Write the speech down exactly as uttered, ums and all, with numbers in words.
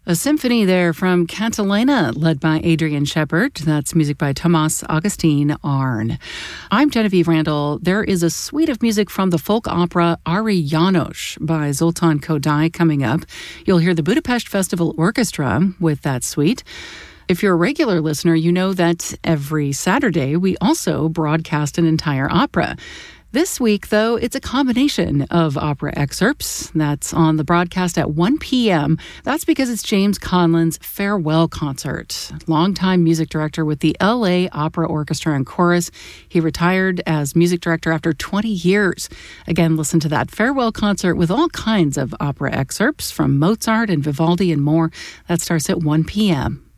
A symphony there from Catalina, led by Adrian Shepard. That's music by Tomas Augustin Arn. I'm Genevieve Randall. There is a suite of music from the folk opera Ari János by Zoltán Kodály coming up. You'll hear the Budapest Festival Orchestra with that suite. If you're a regular listener, you know that every Saturday we also broadcast an entire opera. This week, though, it's a combination of opera excerpts. That's on the broadcast at one p.m. That's because it's James Conlon's farewell concert. Longtime music director with the L A Opera Orchestra and Chorus. He retired as music director after twenty years. Again, listen to that farewell concert with all kinds of opera excerpts from Mozart and Vivaldi and more. That starts at one p.m.